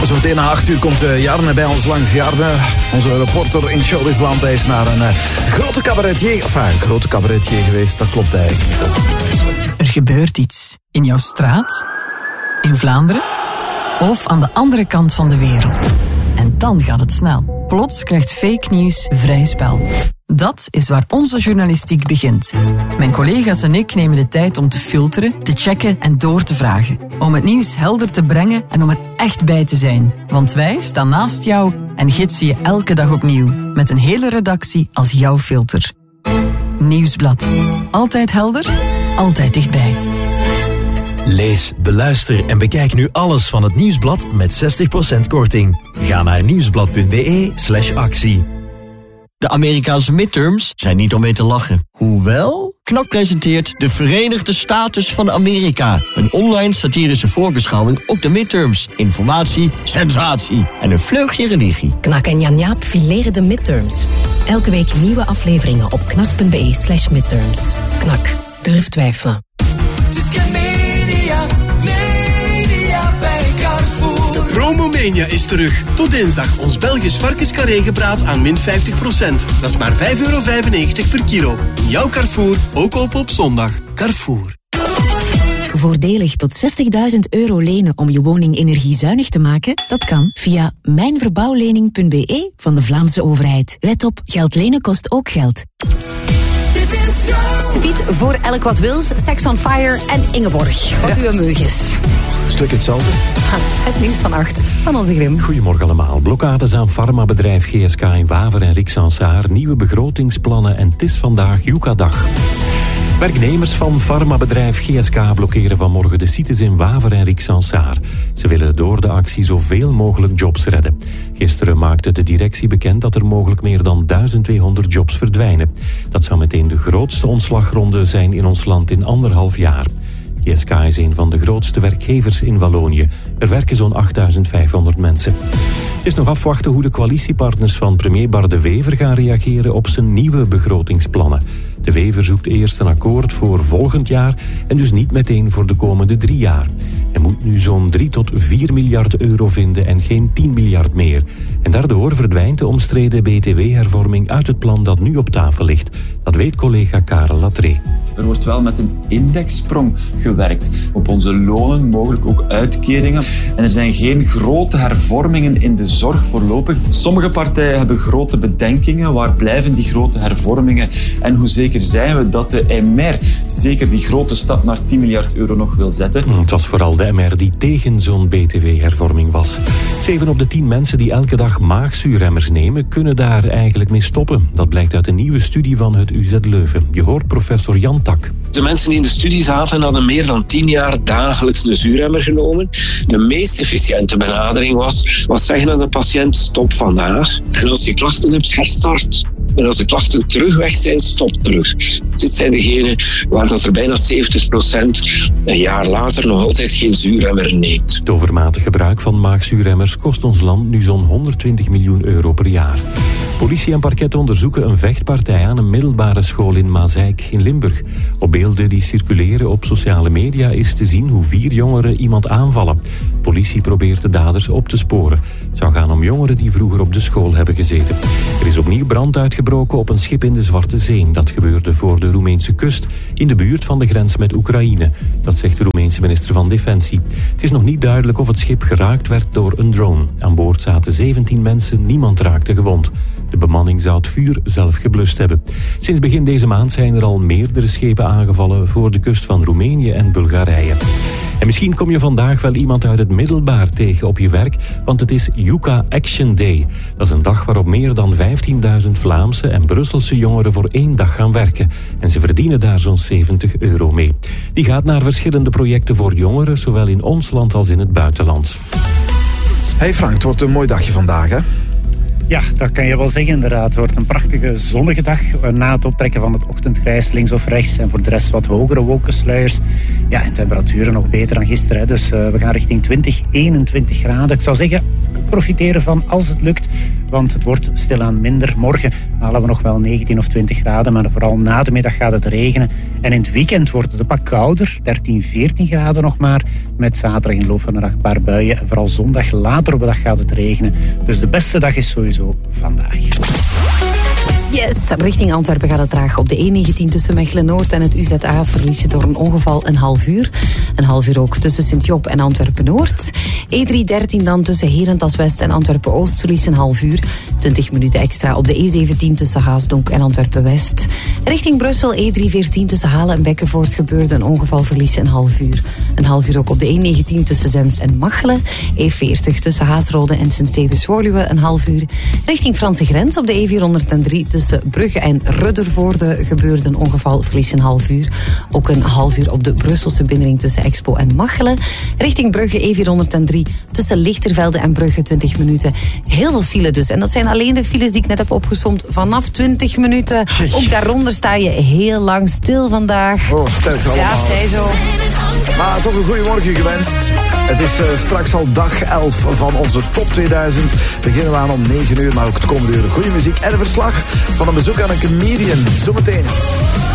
Zometeen na 8 uur komt Jarne bij ons langs. Jarne, onze reporter in Showbizland, hij is naar een grote cabaretier... Enfin, grote cabaretier geweest, dat klopt eigenlijk niet. Er gebeurt iets. In jouw straat? In Vlaanderen? Of aan de andere kant van de wereld? En dan gaat het snel. Plots krijgt fake nieuws vrij spel. Dat is waar onze journalistiek begint. Mijn collega's en ik nemen de tijd om te filteren, te checken en door te vragen. Om het nieuws helder te brengen en om er echt bij te zijn. Want wij staan naast jou en gidsen je elke dag opnieuw. Met een hele redactie als jouw filter. Nieuwsblad. Altijd helder, altijd dichtbij. Lees, beluister en bekijk nu alles van het Nieuwsblad met 60% korting. Ga naar nieuwsblad.be/actie. De Amerikaanse midterms zijn niet om mee te lachen. Hoewel, KNAK presenteert de Verenigde Staten van Amerika. Een online satirische voorbeschouwing op de midterms. Informatie, sensatie en een vleugje religie. KNAK en Jan Jaap fileren de midterms. Elke week nieuwe afleveringen op knak.be/midterms. KNAK, durf twijfelen. Promomania is terug. Tot dinsdag ons Belgisch varkenscarré-gebraad aan min 50%. Dat is maar €5,95 per kilo. In jouw Carrefour, ook open op zondag. Carrefour. Voordelig tot €60.000 lenen om je woning energiezuinig te maken? Dat kan via mijnverbouwlening.be van de Vlaamse overheid. Let op, geld lenen kost ook geld. Speed voor Elk Wat Wils, Sex on Fire en Ingeborg. Wat uw meug is. Stuk hetzelfde. Het nieuws van 8 van onze Grim. Goedemorgen allemaal. Blokkades aan farmabedrijf GSK in Waver en Rixensaar, nieuwe begrotingsplannen en het is vandaag Yuka-dag. Werknemers van farmabedrijf GSK blokkeren vanmorgen de sites in Waver en Rixensaar. Ze willen door de actie zoveel mogelijk jobs redden. Gisteren maakte de directie bekend dat er mogelijk meer dan 1200 jobs verdwijnen. Dat zou meteen de grootste ontslagronde zijn in ons land in 1,5 jaar. GSK is een van de grootste werkgevers in Wallonië. Er werken zo'n 8500 mensen. Het is nog afwachten hoe de coalitiepartners van premier Bart De Wever gaan reageren op zijn nieuwe begrotingsplannen. De Wever zoekt eerst een akkoord voor volgend jaar en dus niet meteen voor de komende 3 jaar. Hij moet nu zo'n 3 tot 4 miljard euro vinden en geen 10 miljard meer. En daardoor verdwijnt de omstreden BTW-hervorming uit het plan dat nu op tafel ligt. Dat weet collega Karel Latré. Er wordt wel met een indexsprong gewerkt. Op onze lonen, mogelijk ook uitkeringen. En er zijn geen grote hervormingen in de zorg voorlopig. Sommige partijen hebben grote bedenkingen. Waar blijven die grote hervormingen? En hoe zeker zijn we dat de MR zeker die grote stap naar 10 miljard euro nog wil zetten? Het was vooral de MR die tegen zo'n BTW-hervorming was. 7 op de 10 mensen die elke dag maagzuurremmers nemen, kunnen daar eigenlijk mee stoppen. Dat blijkt uit een nieuwe studie van het UZ Leuven. Je hoort professor Jan Tak. De mensen die in de studie zaten hadden meer dan 10 jaar dagelijks een zuurremmer genomen. De meest efficiënte benadering was zeggen aan de patiënt: stop vandaag. En als je klachten hebt, herstart. En als de klachten terug weg zijn, stop terug. Dit zijn degenen waar dat er bijna 70% een jaar later nog altijd geen zuurremmer neemt. Het overmatig gebruik van maagzuurremmers kost ons land nu zo'n 120 miljoen euro per jaar. Politie en parket onderzoeken een vechtpartij aan een middelbare school in Mazeik in Limburg. Op beelden die circuleren op sociale media is te zien hoe 4 jongeren iemand aanvallen. Politie probeert de daders op te sporen. Het zou gaan om jongeren die vroeger op de school hebben gezeten. Er is opnieuw brand uitgebroken op een schip in de Zwarte Zee. Dat gebeurde voor de Roemeense kust, in de buurt van de grens met Oekraïne. Dat zegt de Roemeense minister van Defensie. Het is nog niet duidelijk of het schip geraakt werd door een drone. Aan boord zaten 17 mensen, niemand raakte gewond. De bemanning zou het vuur zelf geblust hebben. Sinds begin deze maand zijn er al meerdere schepen aangevallen voor de kust van Roemenië en Bulgarije. En misschien kom je vandaag wel iemand uit het middelbaar tegen op je werk, want het is Yuka Action Day. Dat is een dag waarop meer dan 15.000 Vlaamse en Brusselse jongeren voor 1 dag gaan werken. En ze verdienen daar zo'n 70 euro mee. Die gaat naar verschillende projecten voor jongeren, zowel in ons land als in het buitenland. Hey Frank, het wordt een mooi dagje vandaag, hè? Ja, dat kan je wel zeggen inderdaad. Het wordt een prachtige zonnige dag na het optrekken van het ochtendgrijs links of rechts. En voor de rest wat hogere wolkensluiers. Ja, en temperaturen nog beter dan gisteren. Hè. Dus we gaan richting 20, 21 graden. Ik zou zeggen, profiteren van als het lukt. Want het wordt stilaan minder. Morgen halen we nog wel 19 of 20 graden. Maar vooral na de middag gaat het regenen. En in het weekend wordt het een pak kouder. 13, 14 graden nog maar. Met zaterdag in de loop van de dag een paar buien. En vooral zondag later op de dag gaat het regenen. Dus de beste dag is sowieso vandaag. Yes, richting Antwerpen gaat het traag. Op de E19 tussen Mechelen-Noord en het UZA verlies je door een ongeval een half uur. Een half uur ook tussen Sint-Job en Antwerpen-Noord. E313 dan tussen Herentals-West en Antwerpen-Oost verlies een half uur. 20 minuten extra op de E17 tussen Haasdonk en Antwerpen-West. Richting Brussel E314 tussen Halen en Bekkenvoort gebeurde een ongeval verlies een half uur. Een half uur ook op de E19 tussen Zems en Machelen. E40 tussen Haasrode en Sint-Stevens-Woluwe een half uur. Richting Franse grens op de E403 tussen Brugge en Ruddervoorde gebeurde een ongeval, verlies een half uur. Ook een half uur op de Brusselse binnenring tussen Expo en Machelen. Richting Brugge E403 tussen Lichtervelde en Brugge 20 minuten. Heel veel file dus. En dat zijn alleen de files die ik net heb opgesomd vanaf 20 minuten. Ook daaronder sta je heel lang stil vandaag. Oh, sterk allemaal. Ja, het zij zo. Maar toch een goeiemorgen gewenst. Het is straks al dag 11 van onze top 2000. Beginnen we aan om 9 uur, maar ook het komende uur goede muziek en een verslag van een bezoek aan een comedian. Zometeen.